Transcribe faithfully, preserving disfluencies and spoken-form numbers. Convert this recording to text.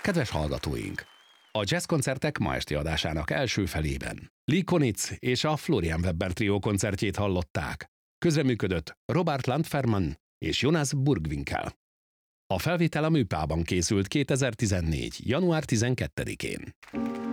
Kedves hallgatóink! A jazzkoncertek ma esti adásának első felében Lee Konitz és a Florian Webber trió koncertjét hallották. Közreműködött Robert Landferman és Jonas Burgwinkel. A felvétel a Műpában készült kétezer-tizennégy. január tizenkettedikén.